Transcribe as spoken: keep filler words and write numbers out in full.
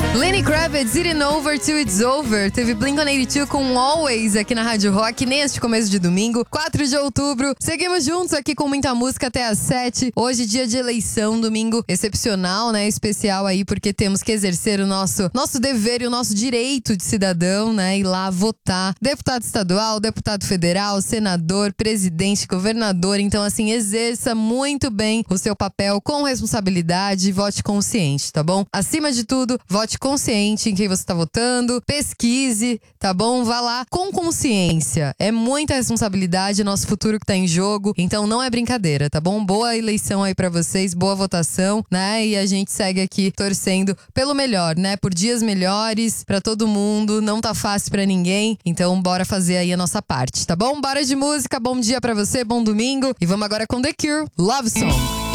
Lenny Kravitz, It Over Till It's Over. Teve Blink one eighty-two com Always aqui na Rádio Rock neste começo de domingo, quatro de outubro. Seguimos juntos aqui com muita música até às sete. Hoje, dia de eleição, domingo excepcional, né? Especial aí, porque temos que exercer o nosso, nosso dever e o nosso direito de cidadão, né? Ir lá votar. Deputado estadual, deputado federal, senador, presidente, governador. Então, assim, exerça muito bem o seu papel com responsabilidade e vote consciente, tá bom? Acima de tudo, vote consciente em quem você tá votando, pesquise, tá bom? Vá lá com consciência. É muita responsabilidade, nosso futuro que tá em jogo, então não é brincadeira, tá bom? Boa eleição aí pra vocês, boa votação, né? E a gente segue aqui torcendo pelo melhor, né? Por dias melhores pra todo mundo, não tá fácil pra ninguém, então bora fazer aí a nossa parte, tá bom? Bora de música, bom dia pra você, bom domingo, e vamos agora com The Cure, Love Song.